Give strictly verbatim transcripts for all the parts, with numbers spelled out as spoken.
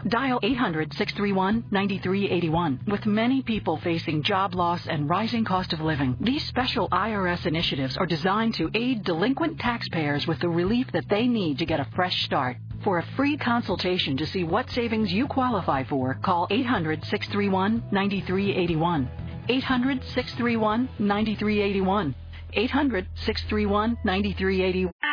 Dial eight hundred, six three one, nine three eight one. With many people facing job loss and rising cost of living, these special I R S initiatives are designed to aid delinquent taxpayers with the relief that they need to get a fresh start. For a free consultation to see what savings you qualify for, call eight hundred, six three one, nine three eight one. eight hundred, six three one, nine three eight one. eight hundred, six three one, nine three eight one.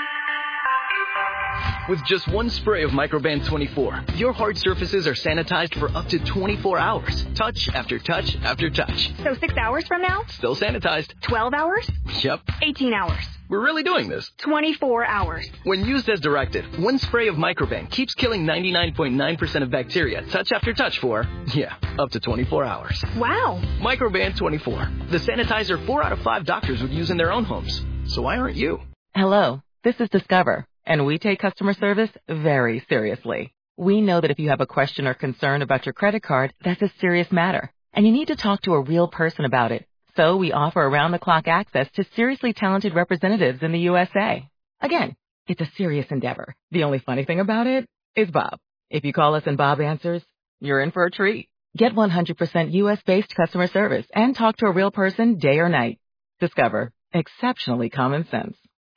With just one spray of Microban twenty-four, your hard surfaces are sanitized for up to twenty-four hours. Touch after touch after touch. So six hours from now? Still sanitized. twelve hours? Yep. eighteen hours. We're really doing this. twenty-four hours. When used as directed, one spray of Microban keeps killing ninety-nine point nine percent of bacteria touch after touch for, yeah, up to twenty-four hours. Wow. Microban twenty-four. The sanitizer four out of five doctors would use in their own homes. So why aren't you? Hello, this is Discover, and we take customer service very seriously. We know that if you have a question or concern about your credit card, that's a serious matter, and you need to talk to a real person about it. So we offer around-the-clock access to seriously talented representatives in the U S A. Again, it's a serious endeavor. The only funny thing about it is Bob. If you call us and Bob answers, you're in for a treat. Get one hundred percent U S-based customer service and talk to a real person day or night. Discover. Exceptionally common sense.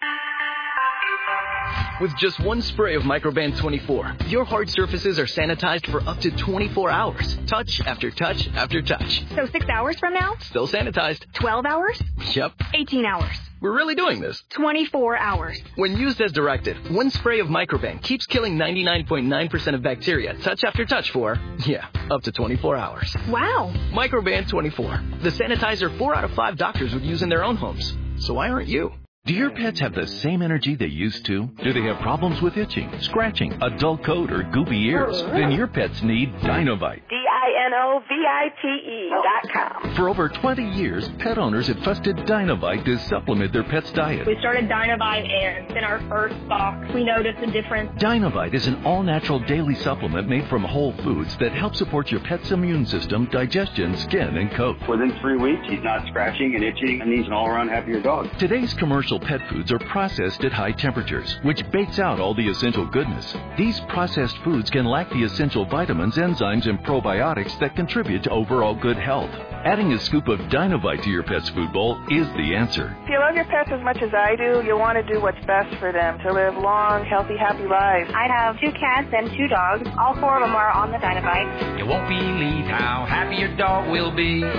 With just one spray of Microban twenty-four, your hard surfaces are sanitized for up to twenty-four hours. Touch after touch after touch. So six hours from now? Still sanitized. twelve hours? Yep. eighteen hours. We're really doing this. twenty-four hours. When used as directed, one spray of Microban keeps killing ninety-nine point nine percent of bacteria touch after touch for, yeah, up to twenty-four hours. Wow. Microban twenty-four. The sanitizer four out of five doctors would use in their own homes. So why aren't you? Do your pets have the same energy they used to? Do they have problems with itching, scratching, a dull coat, or goopy ears? Then your pets need Dinovite. D I N O V I T E dot com. For over twenty years, pet owners have trusted Dinovite to supplement their pet's diet. We started Dinovite, and in our first box, we noticed a difference. Dinovite is an all-natural daily supplement made from whole foods that help support your pet's immune system, digestion, skin, and coat. Within three weeks, he's not scratching and itching, and he's an all-around happier dog. Today's commercial pet foods are processed at high temperatures, which bakes out all the essential goodness. These processed foods can lack the essential vitamins, enzymes, and probiotics that contribute to overall good health. Adding a scoop of Dinovite to your pet's food bowl is the answer. If you love your pets as much as I do, you'll want to do what's best for them to live long, healthy, happy lives. I have two cats and two dogs. All four of them are on the Dinovite. You won't believe how happy your dog will be. D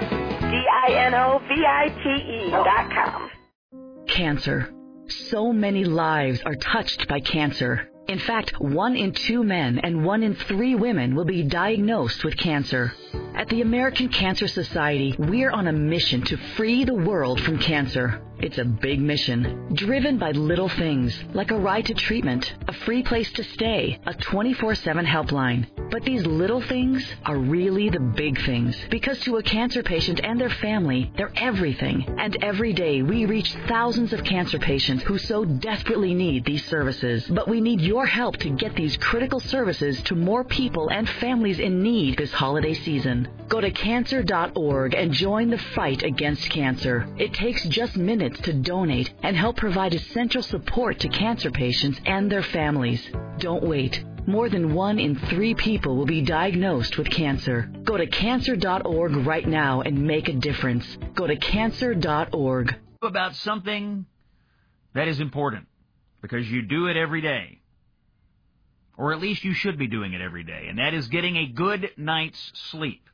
I N O V I T E dot com. Cancer. So many lives are touched by cancer. In fact, one in two men and one in three women will be diagnosed with cancer. At the American Cancer Society, we're on a mission to free the world from cancer. It's a big mission, driven by little things, like a ride to treatment, a free place to stay, a twenty-four seven helpline. But these little things are really the big things, because to a cancer patient and their family, they're everything. And every day, we reach thousands of cancer patients who so desperately need these services. But we need your help to get these critical services to more people and families in need this holiday season. Go to cancer dot org and join the fight against cancer. It takes just minutes to donate and help provide essential support to cancer patients and their families. Don't wait. More than one in three people will be diagnosed with cancer. Go to cancer dot org right now and make a difference. Go to cancer dot org. About something that is important because you do it every day. Or at least you should be doing it every day, and that is getting a good night's sleep.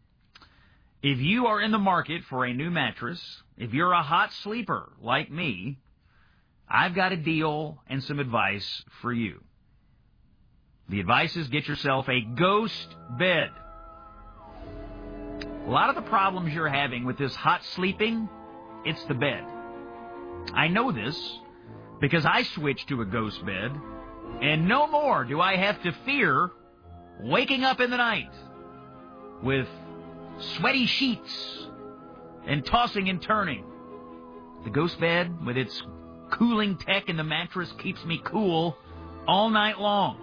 If you are in the market for a new mattress, if you're a hot sleeper like me, I've got a deal and some advice for you. The advice is get yourself a ghost bed. A lot of the problems you're having with this hot sleeping, it's the bed. I know this because I switched to a ghost bed, and no more do I have to fear waking up in the night with sweaty sheets and tossing and turning. The ghost bed, with its cooling tech in the mattress, keeps me cool all night long.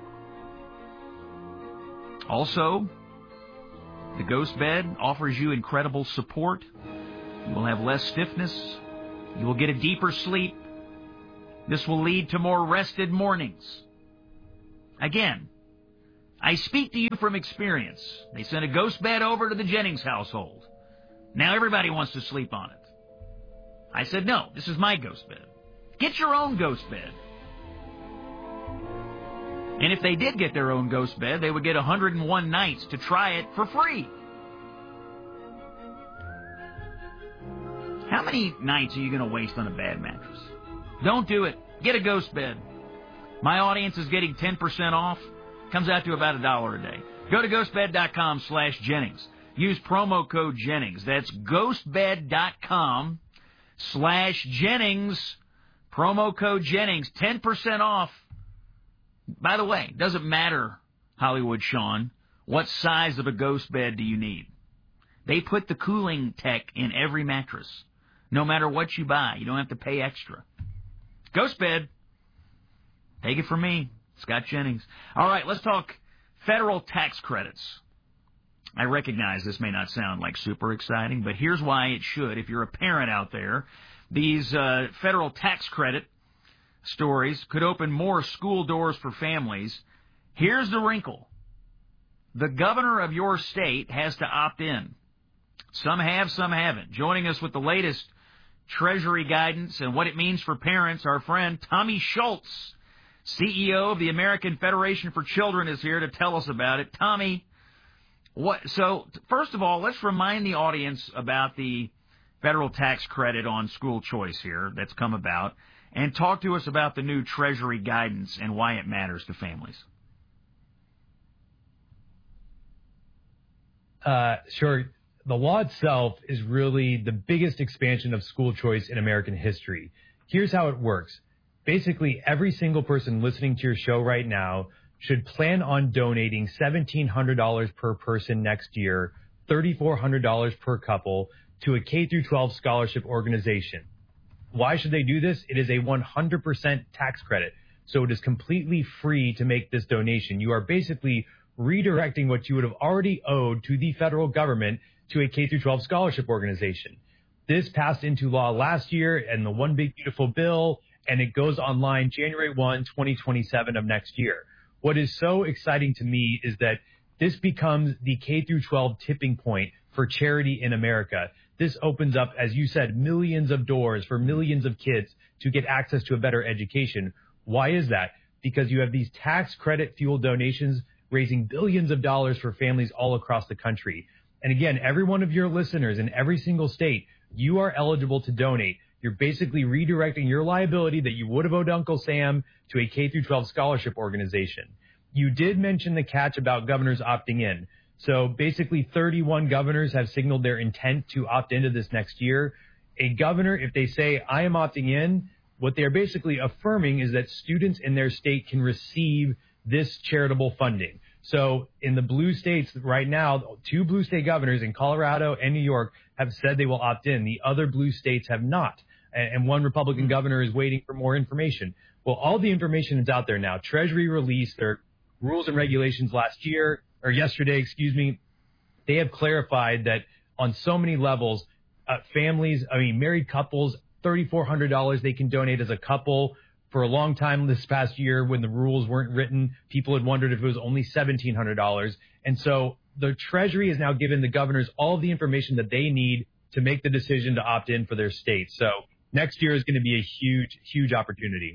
Also, the ghost bed offers you incredible support. You will have less stiffness. You will get a deeper sleep. This will lead to more rested mornings. Again, I speak to you from experience. They sent a ghost bed over to the Jennings household. Now everybody wants to sleep on it. I said, no, this is my ghost bed. Get your own ghost bed. And if they did get their own ghost bed, they would get one hundred one nights to try it for free. How many nights are you going to waste on a bad mattress? Don't do it. Get a ghost bed. My audience is getting ten percent off. Comes out to about a dollar a day. Go to ghostbed.com slash Jennings. Use promo code Jennings. That's ghostbed.com slash Jennings. Promo code Jennings. ten percent off. By the way, doesn't matter, Hollywood Sean, what size of a ghost bed do you need? They put the cooling tech in every mattress. No matter what you buy, you don't have to pay extra. Ghost bed. Take it from me, Scott Jennings. All right, let's talk federal tax credits. I recognize this may not sound like super exciting, but here's why it should. If you're a parent out there, these uh, federal tax credit stories could open more school doors for families. Here's the wrinkle. The governor of your state has to opt in. Some have, some haven't. Joining us with the latest Treasury guidance and what it means for parents, our friend Tommy Schultz, C E O of the American Federation for Children, is here to tell us about it. Tommy, what? So, first of all, let's remind the audience about the federal tax credit on school choice here that's come about, and talk to us about the new Treasury guidance and why it matters to families. Uh, sure. The law itself is really the biggest expansion of school choice in American history. Here's how it works. Basically, every single person listening to your show right now should plan on donating seventeen hundred dollars per person next year, three thousand four hundred dollars per couple, to a K through twelve scholarship organization. Why should they do this? It is a one hundred percent tax credit, so it is completely free to make this donation. You are basically redirecting what you would have already owed to the federal government to a K through twelve scholarship organization. This passed into law last year in the One Big Beautiful Bill, and it goes online January first, twenty twenty-seven of next year. What is so exciting to me is that this becomes the K through twelve tipping point for charity in America. This opens up, as you said, millions of doors for millions of kids to get access to a better education. Why is that? Because you have these tax credit fueled donations raising billions of dollars for families all across the country. And again, every one of your listeners in every single state, you are eligible to donate. You're basically redirecting your liability that you would have owed Uncle Sam to a K through twelve scholarship organization. You did mention the catch about governors opting in. So basically thirty-one governors have signaled their intent to opt into this next year. A governor, if they say, I am opting in, what they're basically affirming is that students in their state can receive this charitable funding. So in the blue states right now, two blue state governors in Colorado and New York have said they will opt in. The other blue states have not. And one Republican governor is waiting for more information. Well, all the information is out there now. Treasury released their rules and regulations last year, or yesterday, excuse me. They have clarified that on so many levels, uh, families, I mean, married couples, three thousand four hundred dollars they can donate as a couple. For a long time this past year, when the rules weren't written, people had wondered if it was only seventeen hundred dollars. And so the Treasury has now given the governors all of the information that they need to make the decision to opt in for their state. So next year is going to be a huge, huge opportunity.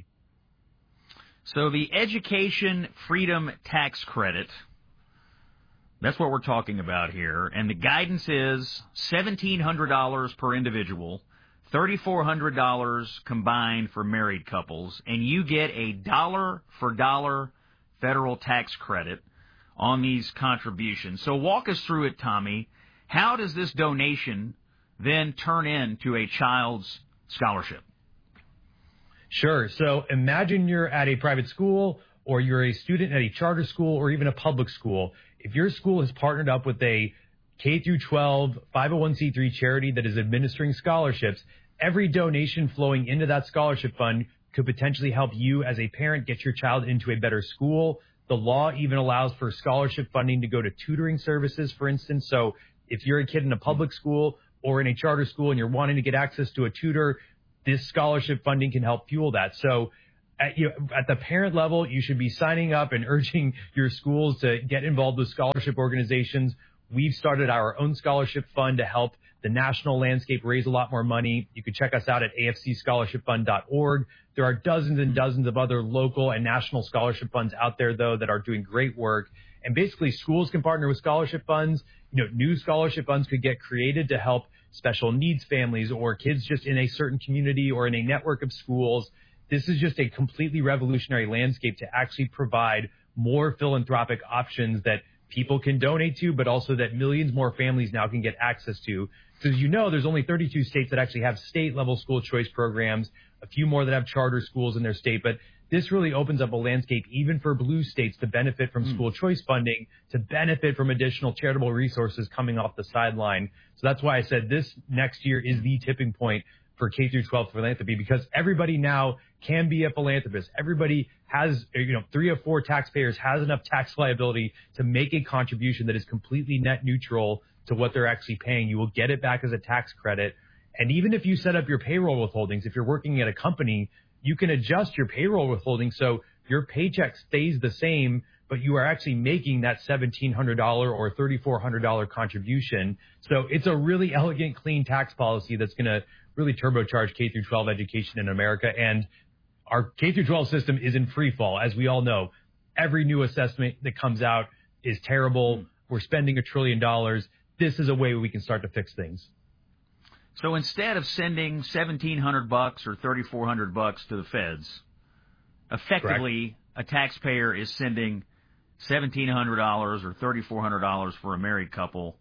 So the Education Freedom Tax Credit, that's what we're talking about here. And the guidance is seventeen hundred dollars per individual, three thousand four hundred dollars combined for married couples, and you get a dollar-for-dollar federal tax credit on these contributions. So walk us through it, Tommy. How does this donation then turn into a child's scholarship? Sure. So imagine you're at a private school, or you're a student at a charter school, or even a public school. If your school has partnered up with a K through twelve five oh one c three charity that is administering scholarships, every donation flowing into that scholarship fund could potentially help you as a parent get your child into a better school. The law even allows for scholarship funding to go to tutoring services, for instance. So if you're a kid in a public school or in a charter school and you're wanting to get access to a tutor, this scholarship funding can help fuel that. So at, you know, at the parent level, you should be signing up and urging your schools to get involved with scholarship organizations. We've started our own scholarship fund to help the national landscape raise a lot more money. You can check us out at A F C scholarship fund dot org. There are dozens and dozens of other local and national scholarship funds out there, though, that are doing great work. And basically, schools can partner with scholarship funds. You know, new scholarship funds could get created to help special needs families or kids just in a certain community or in a network of schools. This is just a completely revolutionary landscape to actually provide more philanthropic options that people can donate to, but also that millions more families now can get access to. Because, you know, there's only thirty-two states that actually have state-level school choice programs, a few more that have charter schools in their state, but this really opens up a landscape even for blue states to benefit from mm. school choice funding, to benefit from additional charitable resources coming off the sideline. So that's why I said this next year is the tipping point for K through twelve philanthropy, because everybody now can be a philanthropist. Everybody has, you know, three or four taxpayers has enough tax liability to make a contribution that is completely net neutral to what they're actually paying. You will get it back as a tax credit. And even if you set up your payroll withholdings, if you're working at a company, you can adjust your payroll withholding so your paycheck stays the same, but you are actually making that seventeen hundred dollars or thirty-four hundred dollars contribution. So it's a really elegant, clean tax policy that's going to really turbocharge K through twelve education in America. And our K through twelve system is in free fall. As we all know, every new assessment that comes out is terrible. We're spending a trillion dollars. This is a way we can start to fix things. So instead of sending seventeen hundred bucks or thirty-four hundred bucks to the feds, effectively Correct. A taxpayer is sending seventeen hundred dollars or thirty-four hundred dollars for a married couple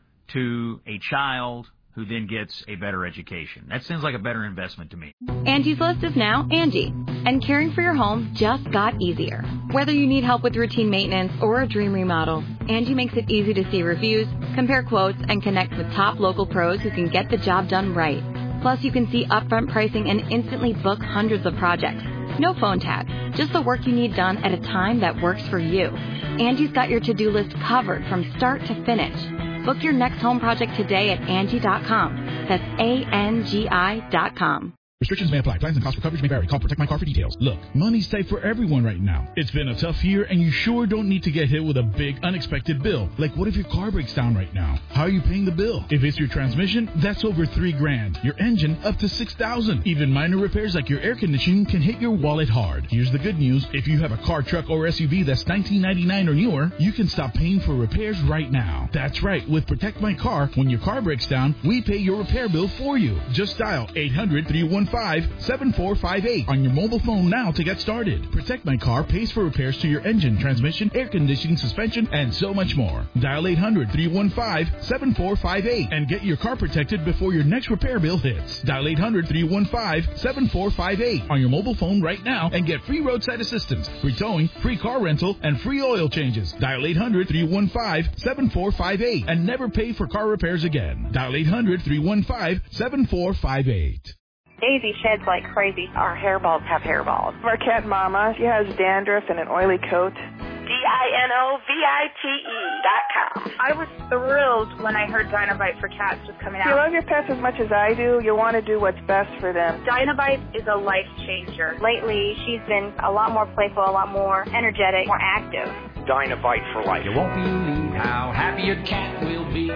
to a child who then gets a better education. That seems like a better investment to me. Angie's List is now Angie, and caring for your home just got easier. Whether you need help with routine maintenance or a dream remodel, Angie makes it easy to see reviews, compare quotes, and connect with top local pros who can get the job done right. Plus, you can see upfront pricing and instantly book hundreds of projects. No phone tag, just the work you need done at a time that works for you. Angie's got your to-do list covered from start to finish. Book your next home project today at Angie dot com. That's A N G I dot com. Restrictions may apply. Plans and costs for coverage may vary. Call Protect My Car for details. Look, money's tight for everyone right now. It's been a tough year, and you sure don't need to get hit with a big, unexpected bill. Like, what if your car breaks down right now? How are you paying the bill? If it's your transmission, that's over three grand. Your engine, up to six thousand. Even minor repairs like your air conditioning can hit your wallet hard. Here's the good news. If you have a car, truck, or S U V that's nineteen ninety-nine or newer, you can stop paying for repairs right now. That's right. With Protect My Car, when your car breaks down, we pay your repair bill for you. Just dial eight hundred, three one five, seven four five eight on your mobile phone now to get started. Protect My Car pays for repairs to your engine, transmission, air conditioning, suspension, and so much more. Dial eight hundred, three one five, seven four five eight and get your car protected before your next repair bill hits. Dial eight hundred, three one five, seven four five eight on your mobile phone right now and get free roadside assistance, free towing, free car rental, and free oil changes. Dial eight hundred, three one five, seven four five eight and never pay for car repairs again. Dial eight hundred, three one five, seven four five eight. Daisy sheds like crazy. Our hairballs have hairballs. Our cat Mama, she has dandruff and an oily coat. D I N O V I T E dot com. I was thrilled when I heard Dynovite for Cats was coming out. If you love your pets as much as I do, you want to do what's best for them. Dynovite is a life changer. Lately, she's been a lot more playful, a lot more energetic, more active. Dynovite for life. You won't believe how happy your cat will be.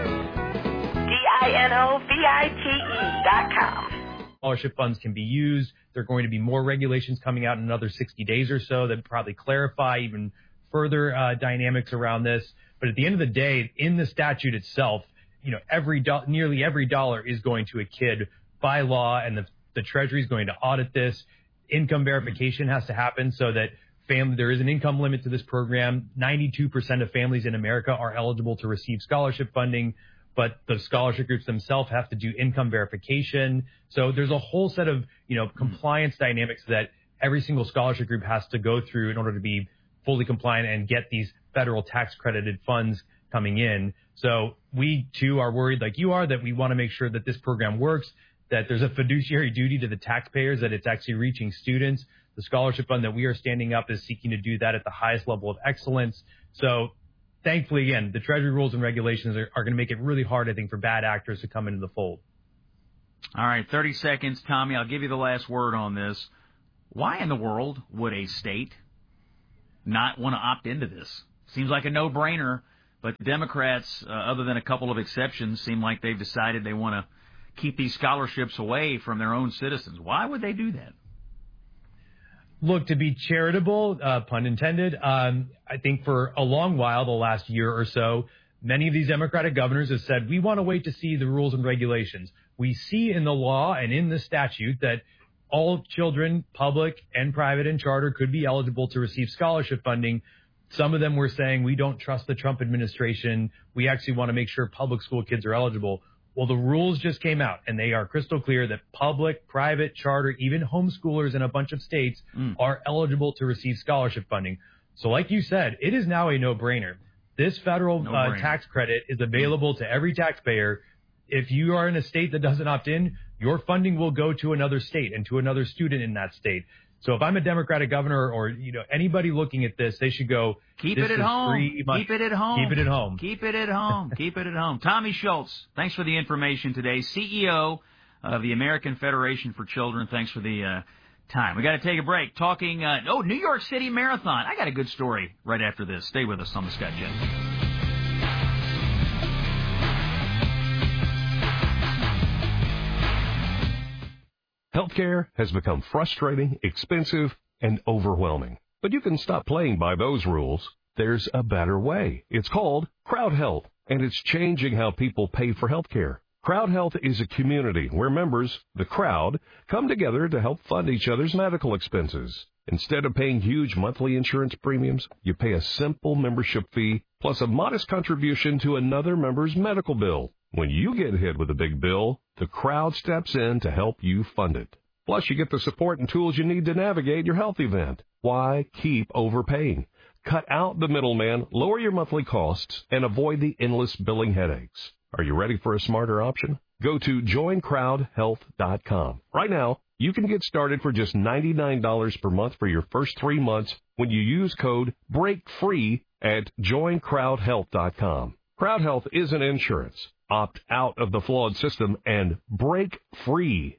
D I N O V I T E dot com. Scholarship funds can be used. There are going to be more regulations coming out in another sixty days or so that probably clarify even further uh, dynamics around this. But at the end of the day, in the statute itself, you know, every do- nearly every dollar is going to a kid by law, and the, the Treasury is going to audit this. Income verification has to happen so that family, there is an income limit to this program. ninety-two percent of families in America are eligible to receive scholarship funding, but the scholarship groups themselves have to do income verification. So there's a whole set of, you know, compliance dynamics that every single scholarship group has to go through in order to be fully compliant and get these federal tax credited funds coming in. So we too are worried, like you are, that we want to make sure that this program works, that there's a fiduciary duty to the taxpayers, that it's actually reaching students. The scholarship fund that we are standing up is seeking to do that at the highest level of excellence. So thankfully, again, the Treasury rules and regulations are, are going to make it really hard, I think, for bad actors to come into the fold. All right, thirty seconds. Tommy, I'll give you the last word on this. Why in the world would a state not want to opt into this? Seems like a no-brainer, but the Democrats, uh, other than a couple of exceptions, seem like they've decided they want to keep these scholarships away from their own citizens. Why would they do that? Look, to be charitable, uh, pun intended, um, I think for a long while, the last year or so, many of these Democratic governors have said, we want to wait to see the rules and regulations. We see in the law and in the statute that all children, public and private and charter, could be eligible to receive scholarship funding. Some of them were saying, we don't trust the Trump administration. We actually want to make sure public school kids are eligible. Well, the rules just came out, and they are crystal clear that public, private, charter, even homeschoolers in a bunch of states mm. are eligible to receive scholarship funding. So like you said, it is now a no-brainer. This federal no uh, tax credit is available to every taxpayer. If you are in a state that doesn't opt in, your funding will go to another state and to another student in that state. So if I'm a Democratic governor or, you know, anybody looking at this, they should go, keep it at home. Keep it at home. Keep it at home. Keep it at home. Keep it at home. Tommy Schultz, thanks for the information today. C E O of the American Federation for Children. Thanks for the uh, time. We got to take a break. Talking, uh, oh, New York City Marathon. I got a good story right after this. Stay with us on the Scott Jet. Healthcare has become frustrating, expensive, and overwhelming. But you can stop playing by those rules. There's a better way. It's called Crowd Health, and it's changing how people pay for healthcare. Crowd Health is a community where members, the crowd, come together to help fund each other's medical expenses. Instead of paying huge monthly insurance premiums, you pay a simple membership fee plus a modest contribution to another member's medical bill. When you get hit with a big bill, the crowd steps in to help you fund it. Plus, you get the support and tools you need to navigate your health event. Why keep overpaying? Cut out the middleman, lower your monthly costs, and avoid the endless billing headaches. Are you ready for a smarter option? Go to join crowd health dot com. Right now, you can get started for just ninety-nine dollars per month for your first three months when you use code BREAKFREE at join crowd health dot com. Crowd Health isn't insurance. Opt out of the flawed system and break free.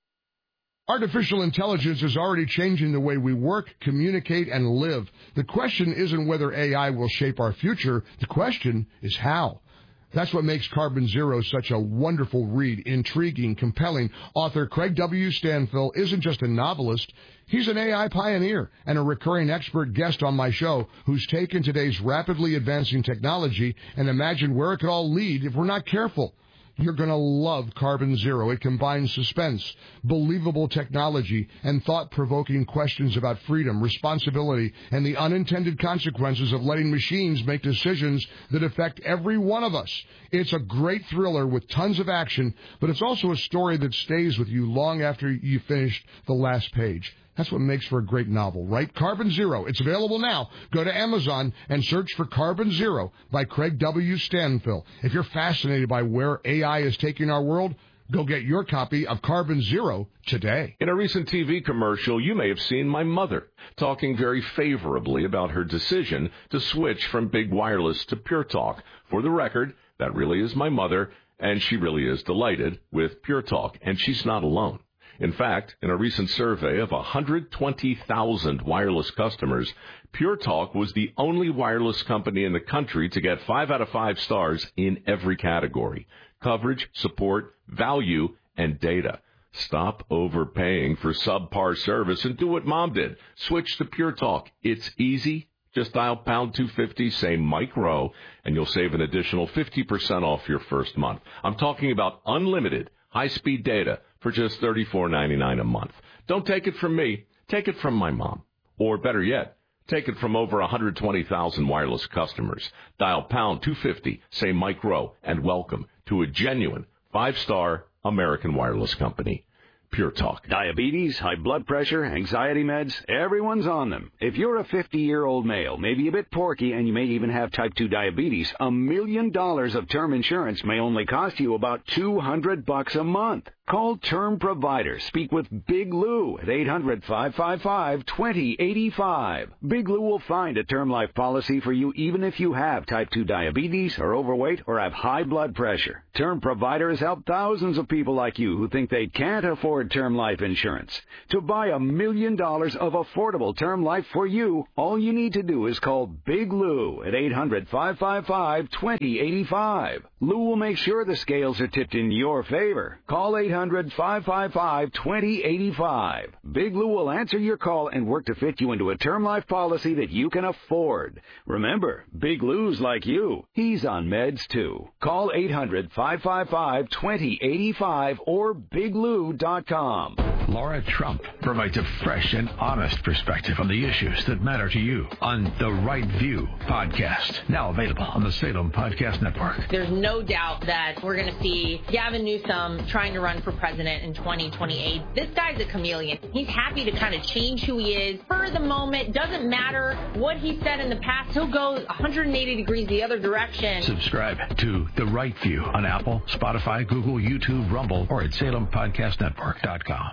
Artificial intelligence is already changing the way we work, communicate, and live. The question isn't whether A I will shape our future. The question is how. That's what makes Carbon Zero such a wonderful read, intriguing, compelling. Author Craig W. Stanfill isn't just a novelist. He's an A I pioneer and a recurring expert guest on my show who's taken today's rapidly advancing technology and imagined where it could all lead if we're not careful. You're going to love Carbon Zero. It combines suspense, believable technology, and thought-provoking questions about freedom, responsibility, and the unintended consequences of letting machines make decisions that affect every one of us. It's a great thriller with tons of action, but it's also a story that stays with you long after you finished the last page. That's what makes for a great novel, right? Carbon Zero. It's available now. Go to Amazon and search for Carbon Zero by Craig W. Stanfill. If you're fascinated by where A I is taking our world, go get your copy of Carbon Zero today. In a recent T V commercial, you may have seen my mother talking very favorably about her decision to switch from big wireless to Pure Talk. For the record, that really is my mother, and she really is delighted with Pure Talk, and she's not alone. In fact, in a recent survey of one hundred twenty thousand wireless customers, Pure Talk was the only wireless company in the country to get five out of five stars in every category: coverage, support, value, and data. Stop overpaying for subpar service and do what Mom did. Switch to Pure Talk. It's easy. Just dial pound two fifty, say Mike Rowe, and you'll save an additional fifty percent off your first month. I'm talking about unlimited high-speed data for just thirty-four ninety-nine a month. Don't take it from me. Take it from my mom. Or better yet, take it from over one hundred twenty thousand wireless customers. Dial pound two fifty, say Mike Rowe, and welcome to a genuine five-star American wireless company. Pure Talk. Diabetes, high blood pressure, anxiety meds, everyone's on them. If you're a fifty-year-old male, maybe a bit porky, and you may even have type two diabetes, a million dollars of term insurance may only cost you about two hundred bucks a month. Call Term Provider. Speak with Big Lou at eight hundred, five five five, two zero eight five. Big Lou will find a term life policy for you even if you have type two diabetes, are overweight, or have high blood pressure. Term Provider has helped thousands of people like you who think they can't afford term life insurance. To buy a million dollars of affordable term life for you, all you need to do is call Big Lou at eight hundred, five five five, two zero eight five. Lou will make sure the scales are tipped in your favor. Call eight hundred, five five five, two zero eight five. Big Lou will answer your call and work to fit you into a term life policy that you can afford. Remember, Big Lou's like you. He's on meds too. Call eight hundred, five five five, two zero eight five or big lou dot com. Laura Trump provides a fresh and honest perspective on the issues that matter to you on The Right View podcast. Now available on the Salem Podcast Network. There's no doubt that we're going to see Gavin Newsom trying to run for president in twenty twenty-eight. This guy's a chameleon. He's happy to kind of change who he is for the moment. Doesn't matter what he said in the past. He'll go one hundred eighty degrees the other direction. Subscribe to The Right View on Apple, Spotify, Google, YouTube, Rumble, or at salem podcast network dot com.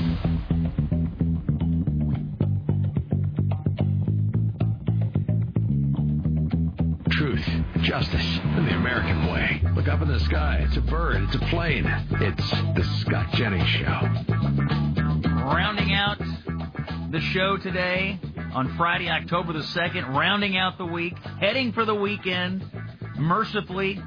Truth, justice, and the American way. Look up in the sky. It's a bird. It's a plane. It's the Scott Jennings Show. Rounding out the show today on Friday, October the second, rounding out the week, heading for the weekend, mercifully.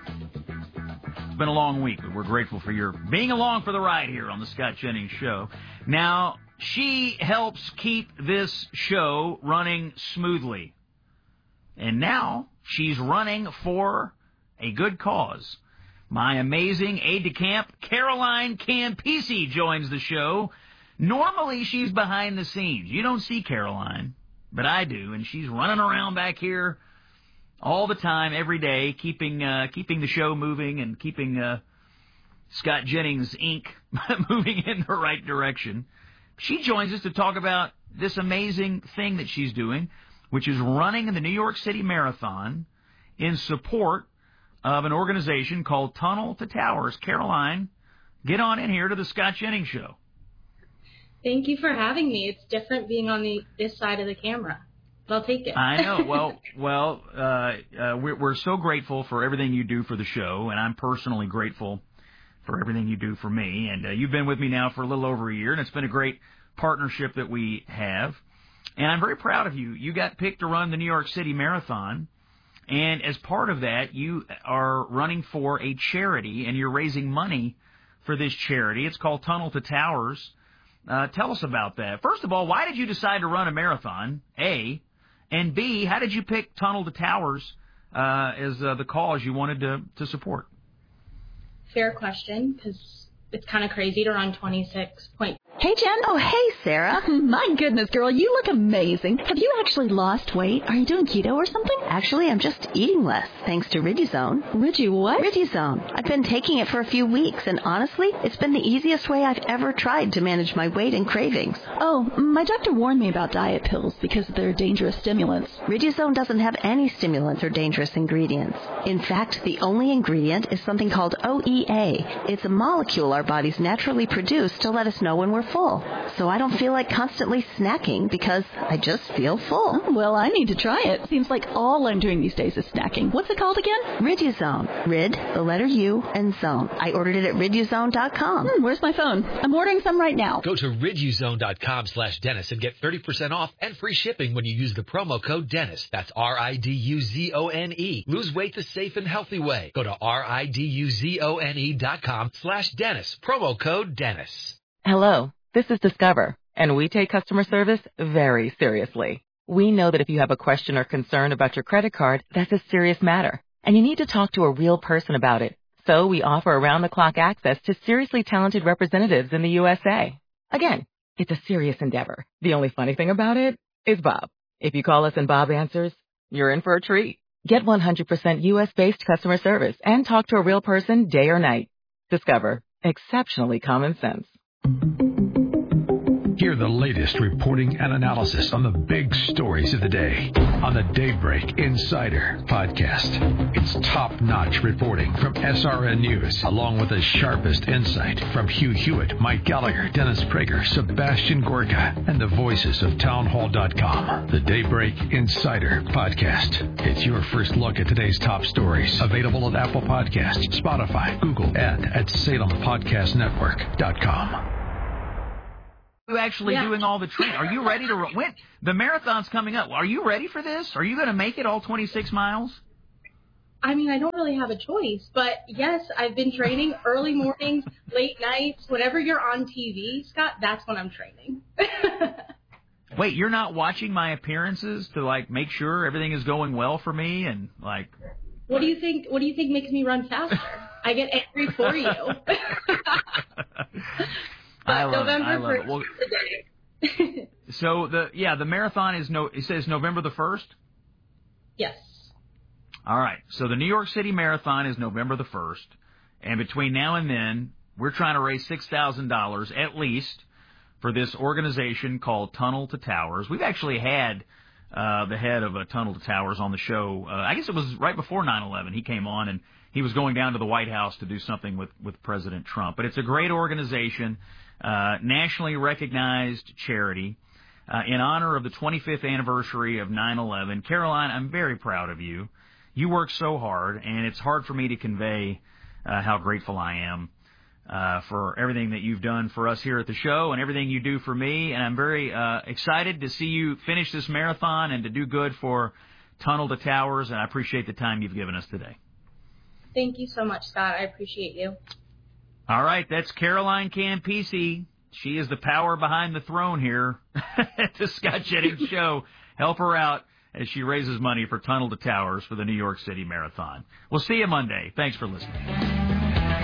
It's been a long week, but we're grateful for your being along for the ride here on the Scott Jennings Show. Now, she helps keep this show running smoothly. And now she's running for a good cause. My amazing aide-de-camp, Caroline Campisi, joins the show. Normally, she's behind the scenes. You don't see Caroline, but I do, and she's running around back here all the time, every day, keeping uh, keeping the show moving and keeping uh, Scott Jennings, Incorporated moving in the right direction. She joins us to talk about this amazing thing that she's doing, which is running the New York City Marathon in support of an organization called Tunnel to Towers. Caroline, get on in here to the Scott Jennings Show. Thank you for having me. It's different being on the this side of the camera. I'll take it. I know. Well, well, uh, uh, we're, we're so grateful for everything you do for the show, and I'm personally grateful for everything you do for me. And uh, you've been with me now for a little over a year, and it's been a great partnership that we have. And I'm very proud of you. You got picked to run the New York City Marathon, and as part of that, you are running for a charity, and you're raising money for this charity. It's called Tunnel to Towers. Uh, tell us about that. First of all, why did you decide to run a marathon, A? And B, how did you pick Tunnel to Towers uh, as uh, the cause you wanted to, to support? Fair question, because it's kind of crazy to run twenty-six point. Hey, Jen. Oh, hey, Sarah. My goodness, girl, you look amazing. Have you actually lost weight? Are you doing keto or something? Actually, I'm just eating less, thanks to Riduzone. Ridi what? Riduzone. I've been taking it for a few weeks, and honestly, it's been the easiest way I've ever tried to manage my weight and cravings. Oh, my doctor warned me about diet pills because they're dangerous stimulants. Riduzone doesn't have any stimulants or dangerous ingredients. In fact, the only ingredient is something called O E A. It's a molecule our bodies naturally produce to let us know when we're full. So I don't feel like constantly snacking because I just feel full. Oh, well, I need to try it. Seems like all I'm doing these days is snacking. What's it called again? Riduzone. Rid, the letter U, and zone. I ordered it at riduzone dot com. Hmm, where's my phone? I'm ordering some right now. Go to riduzone dot com slash Dennis and get thirty percent off and free shipping when you use the promo code Dennis. That's R I D U Z O N E. Lose weight the safe and healthy way. Go to R I D U Z O N E dot com slash Dennis. Promo code Dennis. Hello. This is Discover, and we take customer service very seriously. We know that if you have a question or concern about your credit card, that's a serious matter, and you need to talk to a real person about it. So we offer around-the-clock access to seriously talented representatives in the U S A. Again, it's a serious endeavor. The only funny thing about it is Bob. If you call us and Bob answers, you're in for a treat. Get one hundred percent U S-based customer service and talk to a real person day or night. Discover. Exceptionally common sense. Hear the latest reporting and analysis on the big stories of the day on the Daybreak Insider podcast. It's top-notch reporting from S R N News, along with the sharpest insight from Hugh Hewitt, Mike Gallagher, Dennis Prager, Sebastian Gorka, and the voices of townhall dot com. The Daybreak Insider podcast. It's your first look at today's top stories. Available at Apple Podcasts, Spotify, Google, and at Salem Podcast Network dot com. You actually yeah. doing all the training? Are you ready to run? When the marathon's coming up, are you ready for this? Are you going to make it all twenty-six miles? I mean, I don't really have a choice, but yes, I've been training early mornings, late nights, whenever you're on T V, Scott, that's when I'm training. Wait, you're not watching my appearances to like make sure everything is going well for me and like. What do you think? What do you think makes me run faster? I get angry for you. I love November it. I love it. Well, today. So the yeah the marathon is no it says November the first. Yes. All right. So the New York City Marathon is November the first, and between now and then we're trying to raise six thousand dollars at least for this organization called Tunnel to Towers. We've actually had uh, the head of a Tunnel to Towers on the show. Uh, I guess it was right before nine eleven. He came on and he was going down to the White House to do something with with President Trump. But it's a great organization. Uh, nationally recognized charity uh, in honor of the twenty-fifth anniversary of nine eleven. Caroline, I'm very proud of you. You work so hard, and it's hard for me to convey uh, how grateful I am uh, for everything that you've done for us here at the show and everything you do for me. And I'm very uh, excited to see you finish this marathon and to do good for Tunnel to Towers, and I appreciate the time you've given us today. Thank you so much, Scott. I appreciate you. All right, that's Caroline Campisi. She is the power behind the throne here at the Scott Jennings Show. Help her out as she raises money for Tunnel to Towers for the New York City Marathon. We'll see you Monday. Thanks for listening.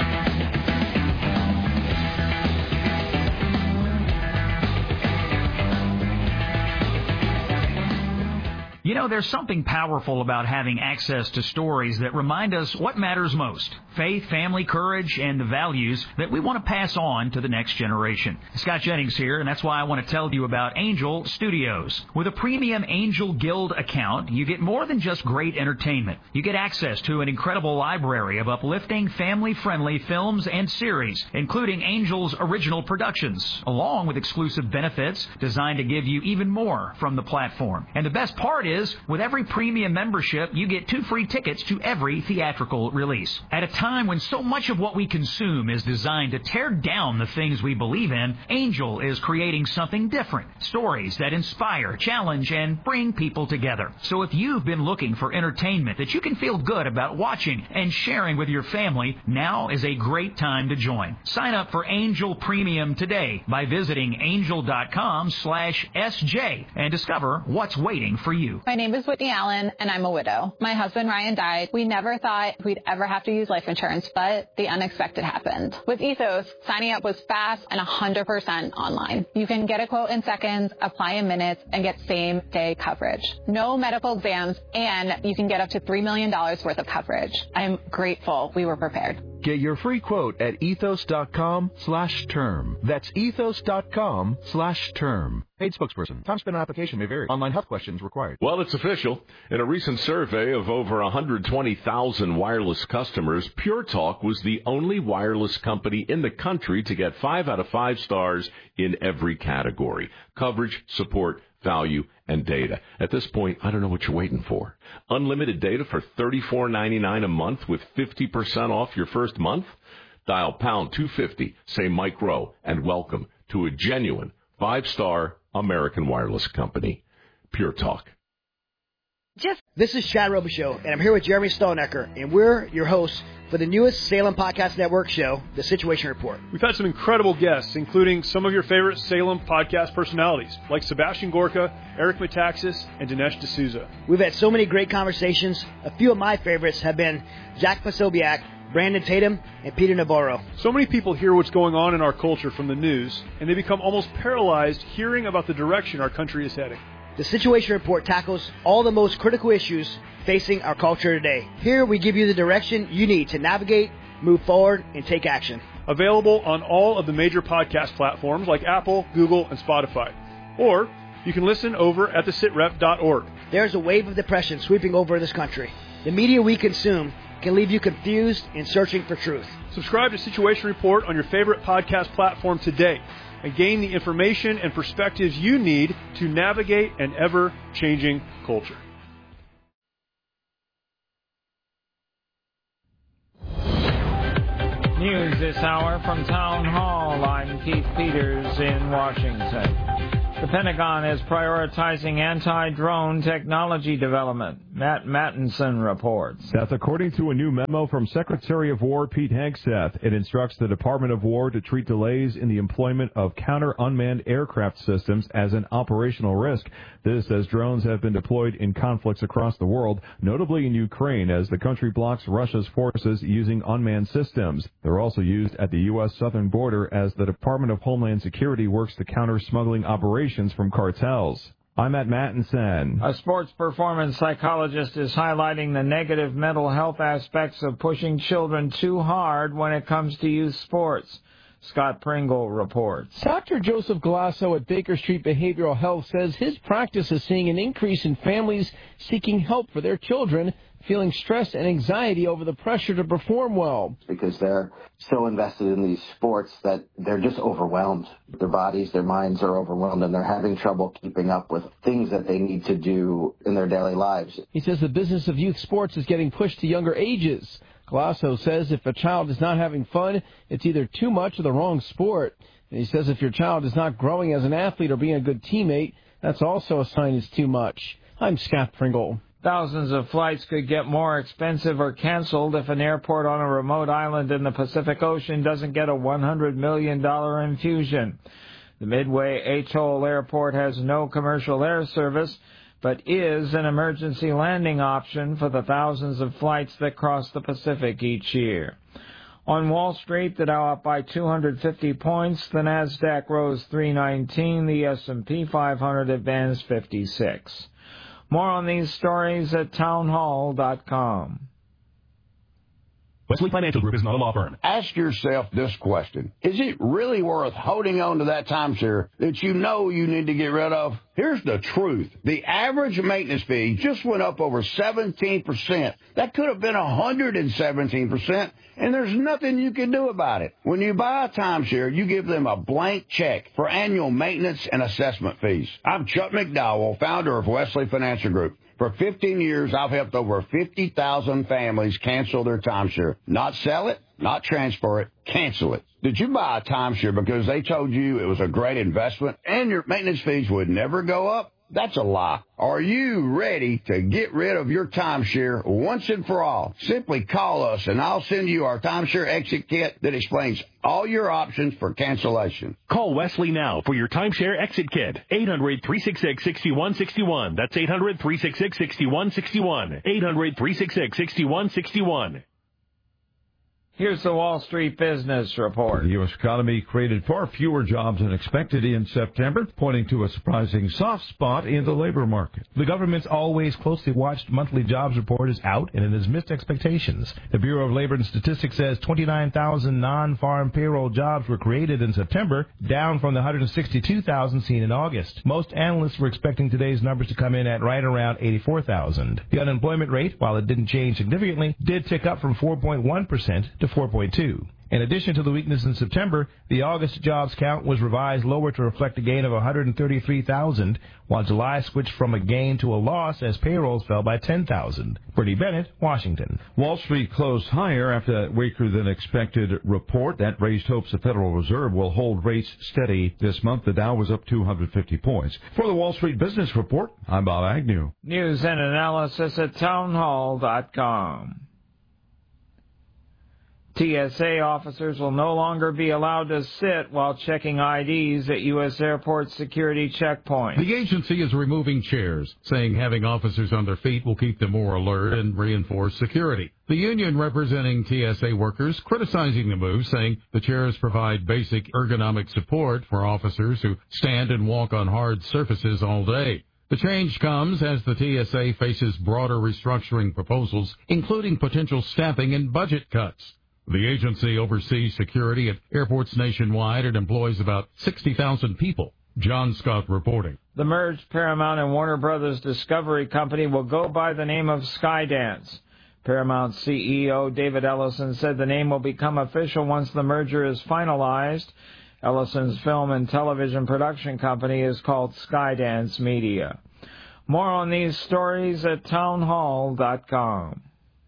You know, there's something powerful about having access to stories that remind us what matters most. Faith, family, courage, and the values that we want to pass on to the next generation. Scott Jennings here, and that's why I want to tell you about Angel Studios. With a premium Angel Guild account, you get more than just great entertainment. You get access to an incredible library of uplifting, family-friendly films and series, including Angel's original productions, along with exclusive benefits designed to give you even more from the platform. And the best part is, with every premium membership, you get two free tickets to every theatrical release. At a time when so much of what we consume is designed to tear down the things we believe in, Angel is creating something different. Stories that inspire, challenge, and bring people together. So if you've been looking for entertainment that you can feel good about watching and sharing with your family, now is a great time to join. Sign up for Angel Premium today by visiting angel.com slash SJ and discover what's waiting for you. My name is Whitney Allen, and I'm a widow. My husband, Ryan, died. We never thought we'd ever have to use life insurance, but the unexpected happened. With Ethos, signing up was fast and one hundred percent online. You can get a quote in seconds, apply in minutes, and get same-day coverage. No medical exams, and you can get up to three million dollars worth of coverage. I'm grateful we were prepared. Get your free quote at ethos.com slash term. That's ethos.com slash term. Paid spokesperson. Time spent on application may vary. Online health questions required. Well, it's official. In a recent survey of over one hundred twenty thousand wireless customers, Pure Talk was the only wireless company in the country to get five out of five stars in every category. Coverage, support, value, and data. At this point, I don't know what you're waiting for. Unlimited data for thirty-four ninety-nine a month with fifty percent off your first month? Dial pound two fifty, say Mike Rowe, and welcome to a genuine five-star American wireless company. Pure Talk. Just This is Chad Robichaux, and I'm here with Jeremy Stonecker, and we're your hosts for the newest Salem Podcast Network show, The Situation Report. We've had some incredible guests, including some of your favorite Salem podcast personalities, like Sebastian Gorka, Eric Metaxas, and Dinesh D'Souza. We've had so many great conversations. A few of my favorites have been Jack Posobiec, Brandon Tatum, and Peter Navarro. So many people hear what's going on in our culture from the news, and they become almost paralyzed hearing about the direction our country is heading. The Situation Report tackles all the most critical issues facing our culture today. Here we give you the direction you need to navigate, move forward, and take action. Available on all of the major podcast platforms like Apple, Google, and Spotify. Or you can listen over at the sit rep dot org. There's a wave of depression sweeping over this country. The media we consume can leave you confused and searching for truth. Subscribe to Situation Report on your favorite podcast platform today and gain the information and perspectives you need to navigate an ever-changing culture. News this hour from Town Hall. I'm Keith Peters in Washington. The Pentagon is prioritizing anti-drone technology development. Matt Mattinson reports. That's according to a new memo from Secretary of War Pete Hegseth. It instructs the Department of War to treat delays in the employment of counter-unmanned aircraft systems as an operational risk. This as drones have been deployed in conflicts across the world, notably in Ukraine, as the country blocks Russia's forces using unmanned systems. They're also used at the U S southern border as the Department of Homeland Security works to counter smuggling operations from cartels. I'm Matt Mattinson. A sports performance psychologist is highlighting the negative mental health aspects of pushing children too hard when it comes to youth sports. Scott Pringle reports. Doctor Joseph Galasso at Baker Street Behavioral Health says his practice is seeing an increase in families seeking help for their children, feeling stress and anxiety over the pressure to perform well. Because they're so invested in these sports that they're just overwhelmed. Their bodies, their minds are overwhelmed, and they're having trouble keeping up with things that they need to do in their daily lives. He says the business of youth sports is getting pushed to younger ages. Galasso says if a child is not having fun, it's either too much or the wrong sport. And he says if your child is not growing as an athlete or being a good teammate, that's also a sign it's too much. I'm Scott Pringle. Thousands of flights could get more expensive or canceled if an airport on a remote island in the Pacific Ocean doesn't get a one hundred million dollars infusion. The Midway Atoll Airport has no commercial air service, but is an emergency landing option for the thousands of flights that cross the Pacific each year. On Wall Street, the Dow up by two hundred fifty points, the Nasdaq rose three nineteen, the S and P five hundred advanced fifty-six. More on these stories at townhall dot com. Wesley Financial Group is not a law firm. Ask yourself this question. Is it really worth holding on to that timeshare that you know you need to get rid of? Here's the truth. The average maintenance fee just went up over seventeen percent. That could have been one hundred seventeen percent, and there's nothing you can do about it. When you buy a timeshare, you give them a blank check for annual maintenance and assessment fees. I'm Chuck McDowell, founder of Wesley Financial Group. For fifteen years, I've helped over fifty thousand families cancel their timeshare. Not sell it, not transfer it, cancel it. Did you buy a timeshare because they told you it was a great investment and your maintenance fees would never go up? That's a lie. Are you ready to get rid of your timeshare once and for all? Simply call us and I'll send you our timeshare exit kit that explains all your options for cancellation. Call Wesley now for your timeshare exit kit. eight hundred, three six six, six one six one. That's eight hundred, three six six, six one six one. eight hundred, three six six, six one six one. Here's the Wall Street Business Report. The U S economy created far fewer jobs than expected in September, pointing to a surprising soft spot in the labor market. The government's always closely watched monthly jobs report is out, and it has missed expectations. The Bureau of Labor and Statistics says twenty-nine thousand non-farm payroll jobs were created in September, down from the one hundred sixty-two thousand seen in August. Most analysts were expecting today's numbers to come in at right around eighty-four thousand. The unemployment rate, while it didn't change significantly, did tick up from four point one percent to four point two. In addition to the weakness in September, the August jobs count was revised lower to reflect a gain of one hundred thirty-three thousand, while July switched from a gain to a loss as payrolls fell by ten thousand. Bernie Bennett, Washington. Wall Street closed higher after that weaker than expected report that raised hopes the Federal Reserve will hold rates steady this month. The Dow was up two hundred fifty points. For the Wall Street Business Report, I'm Bob Agnew. News and analysis at townhall dot com. T S A officers will no longer be allowed to sit while checking I Ds at U S airport security checkpoints. The agency is removing chairs, saying having officers on their feet will keep them more alert and reinforce security. The union representing T S A workers criticizing the move, saying the chairs provide basic ergonomic support for officers who stand and walk on hard surfaces all day. The change comes as the T S A faces broader restructuring proposals, including potential staffing and budget cuts. The agency oversees security at airports nationwide and employs about sixty thousand people. John Scott reporting. The merged Paramount and Warner Brothers Discovery Company will go by the name of Skydance. Paramount C E O David Ellison said the name will become official once the merger is finalized. Ellison's film and television production company is called Skydance Media. More on these stories at townhall dot com.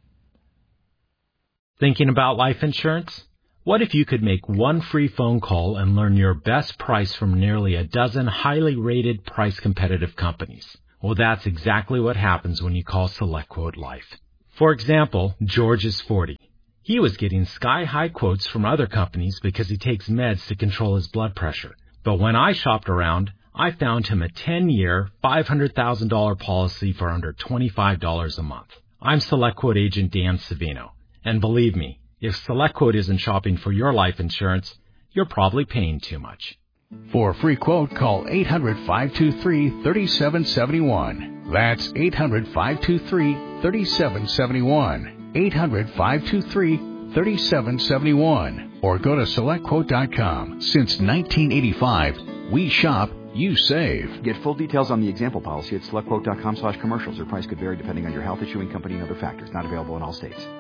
Thinking about life insurance? What if you could make one free phone call and learn your best price from nearly a dozen highly rated, price-competitive companies? Well, that's exactly what happens when you call SelectQuote Life. For example, George is forty. He was getting sky-high quotes from other companies because he takes meds to control his blood pressure. But when I shopped around, I found him a ten-year, five hundred thousand dollars policy for under twenty-five dollars a month. I'm SelectQuote agent Dan Savino. And believe me, if SelectQuote isn't shopping for your life insurance, you're probably paying too much. For a free quote, call eight hundred, five two three, three seven seven one. That's eight hundred, five two three, three seven seven one. eight hundred, five two three, three seven seven one. Or go to select quote dot com. Since nineteen eighty-five, we shop, you save. Get full details on the example policy at select quote dot com slash commercials. Your price could vary depending on your health, issuing company, and other factors. Not available in all states.